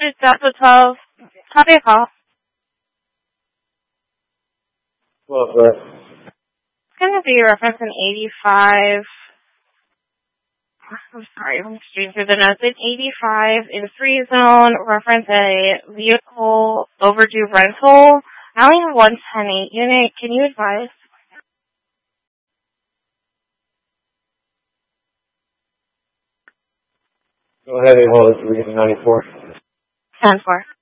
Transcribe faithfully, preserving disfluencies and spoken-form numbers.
It's Delta twelve. Copy a call. Well, but It's going to be reference in eighty-five. I'm sorry, I'm just reading through the notes. In eighty-five, in free zone, reference a vehicle overdue rental. I only have one ten eight unit. Can you advise? go ahead and hold it. We're getting ninety-four. ten four.